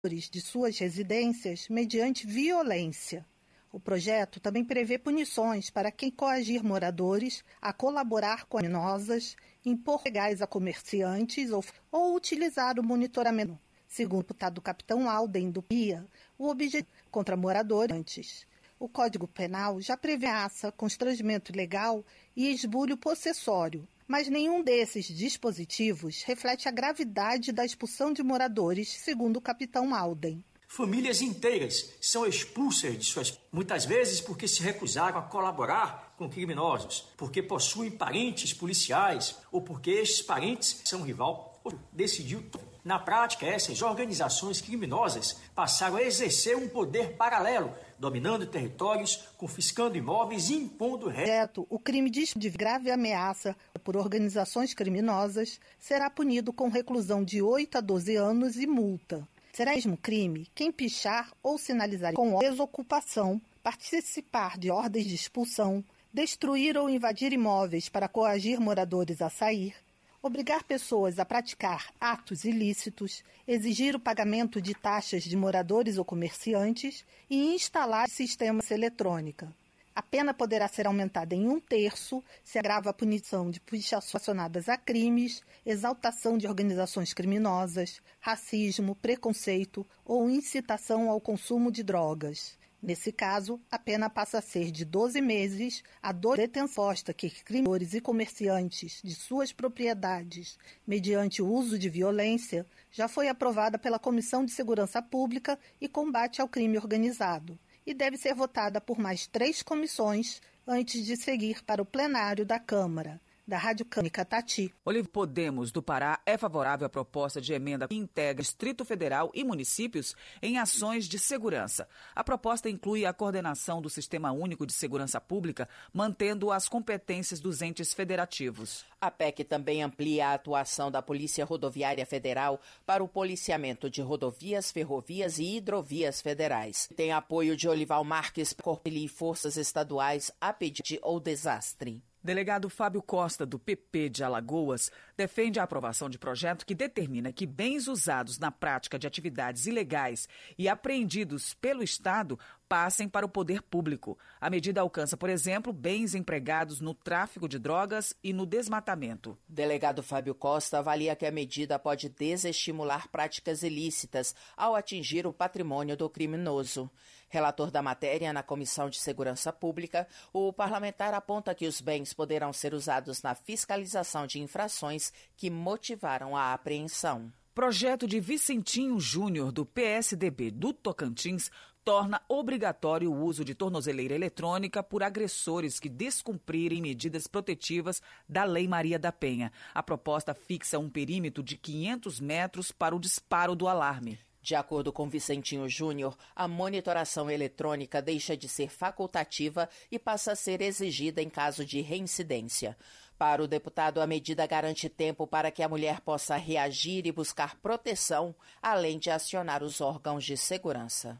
de suas residências mediante violência. O projeto também prevê punições para quem coagir moradores a colaborar com criminosas, impor gás a comerciantes ou utilizar o monitoramento. Segundo o deputado Capitão Alden do PIA, o objetivo contra moradores. O Código Penal já prevê ameaça, constrangimento ilegal e esbulho possessório, mas nenhum desses dispositivos reflete a gravidade da expulsão de moradores, segundo o Capitão Alden. Famílias inteiras são expulsas de suas... muitas vezes porque se recusaram a colaborar com criminosos, porque possuem parentes policiais ou porque estes parentes são rival. Decidiu. Na prática, essas organizações criminosas passaram a exercer um poder paralelo, dominando territórios, confiscando imóveis e impondo regras. O crime de grave ameaça por organizações criminosas será punido com reclusão de 8 a 12 anos e multa. Será mesmo crime quem pichar ou sinalizar com desocupação, participar de ordens de expulsão, destruir ou invadir imóveis para coagir moradores a sair, obrigar pessoas a praticar atos ilícitos, exigir o pagamento de taxas de moradores ou comerciantes e instalar sistemas eletrônica. A pena poderá ser aumentada em 1/3 se agrava a punição de pichações relacionadas a crimes, exaltação de organizações criminosas, racismo, preconceito ou incitação ao consumo de drogas. Nesse caso, a pena passa a ser de 12 meses a 2 detenção que criminosos e comerciantes de suas propriedades, mediante o uso de violência, já foi aprovada pela Comissão de Segurança Pública e Combate ao Crime Organizado e deve ser votada por mais 3 comissões antes de seguir para o plenário da Câmara. Da Rádio Cânica Tati. Podemos do Pará é favorável à proposta de emenda que integra Distrito Federal e municípios em ações de segurança. A proposta inclui a coordenação do Sistema Único de Segurança Pública, mantendo as competências dos entes federativos. A PEC também amplia a atuação da Polícia Rodoviária Federal para o policiamento de rodovias, ferrovias e hidrovias federais. Tem apoio de Olival Marques, Corpo e Forças Estaduais a pedido ou desastre. Delegado Fábio Costa, do PP de Alagoas, defende a aprovação de projeto que determina que bens usados na prática de atividades ilegais e apreendidos pelo Estado passem para o poder público. A medida alcança, por exemplo, bens empregados no tráfico de drogas e no desmatamento. Delegado Fábio Costa avalia que a medida pode desestimular práticas ilícitas ao atingir o patrimônio do criminoso. Relator da matéria na Comissão de Segurança Pública, o parlamentar aponta que os bens poderão ser usados na fiscalização de infrações que motivaram a apreensão. Projeto de Vicentinho Júnior, do PSDB do Tocantins, torna obrigatório o uso de tornozeleira eletrônica por agressores que descumprirem medidas protetivas da Lei Maria da Penha. A proposta fixa um perímetro de 500 metros para o disparo do alarme. De acordo com Vicentinho Júnior, a monitoração eletrônica deixa de ser facultativa e passa a ser exigida em caso de reincidência. Para o deputado, a medida garante tempo para que a mulher possa reagir e buscar proteção, além de acionar os órgãos de segurança.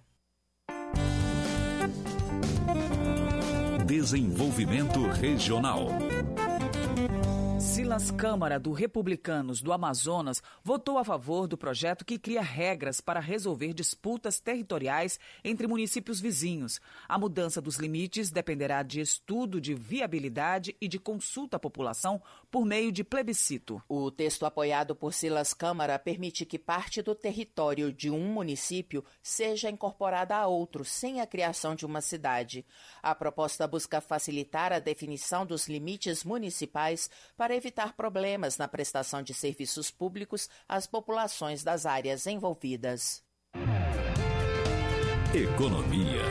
Desenvolvimento Regional. Silas Câmara, do Republicanos do Amazonas, votou a favor do projeto que cria regras para resolver disputas territoriais entre municípios vizinhos. A mudança dos limites dependerá de estudo de viabilidade e de consulta à população por meio de plebiscito. O texto apoiado por Silas Câmara permite que parte do território de um município seja incorporada a outro, sem a criação de uma cidade. A proposta busca facilitar a definição dos limites municipais para evitar problemas na prestação de serviços públicos às populações das áreas envolvidas. Economia.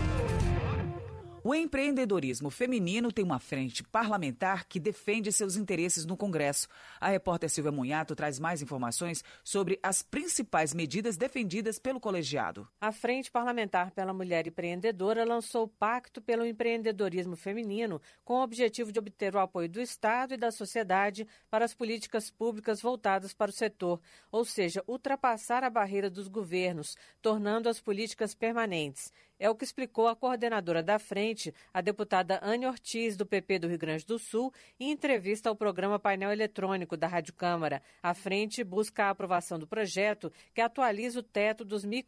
O empreendedorismo feminino tem uma frente parlamentar que defende seus interesses no Congresso. A repórter Silvia Munhato traz mais informações sobre as principais medidas defendidas pelo colegiado. A Frente Parlamentar pela Mulher Empreendedora lançou o Pacto pelo Empreendedorismo Feminino com o objetivo de obter o apoio do Estado e da sociedade para as políticas públicas voltadas para o setor, ou seja, ultrapassar a barreira dos governos, tornando as políticas permanentes. É o que explicou a coordenadora da frente, a deputada Anne Ortiz, do PP do Rio Grande do Sul, em entrevista ao programa Painel Eletrônico da Rádio Câmara. A frente busca a aprovação do projeto que atualiza o teto dos